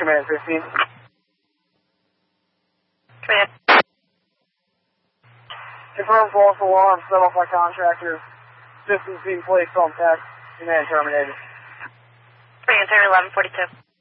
Command 15. Command. Confirm false alarm, set off by contractor. Systems being placed on test. Command terminated. Bring in 1142.